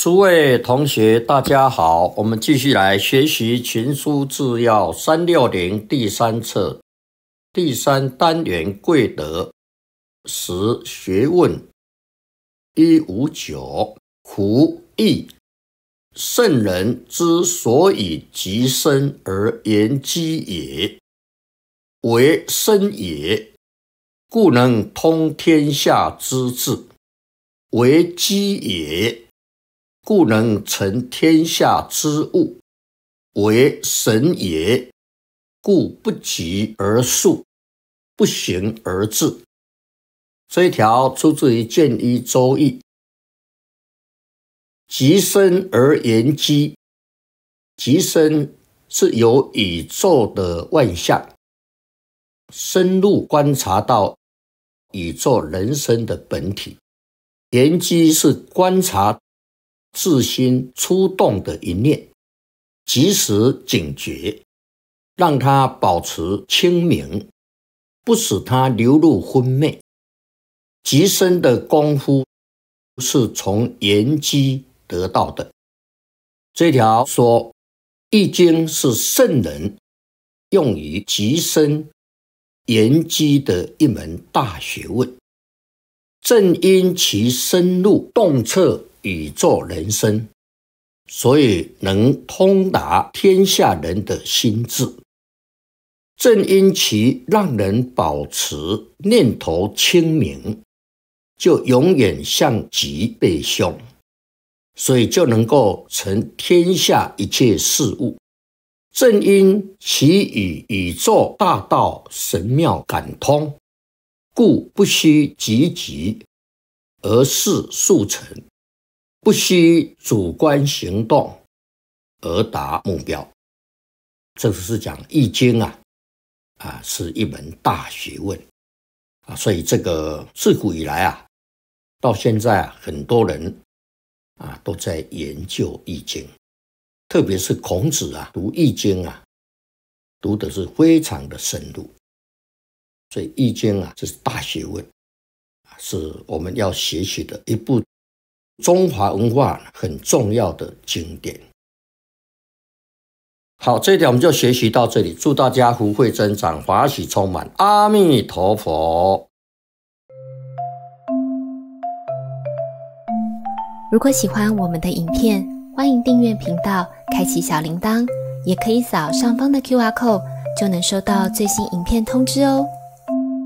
诸位同学大家好，我们继续来学习群书治要360第3册第3单元贵德10学问159胡义圣人之所以极深而言机也，为深也，故能通天下之志；为机也，故能成天下之物；为神也，故不急而速，不行而至。这一条出自于《建一周易》。极深而言机，极深是由宇宙的万象深入观察到宇宙人生的本体，言机是观察自心出动的一念，及时警觉，让它保持清明，不使它流入昏昧。极深的功夫是从言机得到的。这条说《易经》是圣人用于极深言机的一门大学问，正因其深入洞彻宇宙人生，所以能通达天下人的心智。正因其让人保持念头清明，就永远向吉背凶，所以就能够成天下一切事物。正因其与宇宙大道神妙感通，故不须急急而事速成，不须主观行动而达目标。这是讲易经是一门大学问所以这个自古以来到现在很多人都在研究易经，特别是孔子读易经读的是非常的深入。所以易经这是大学问，是我们要学习的一部中华文化很重要的经典。好，这一条我们就学习到这里，祝大家福慧增长，法喜充满，阿弥陀佛。 如果喜欢我们的影片，欢迎订阅频道，开启小铃铛，也可以扫上方的 QR code， 就能收到最新影片通知哦。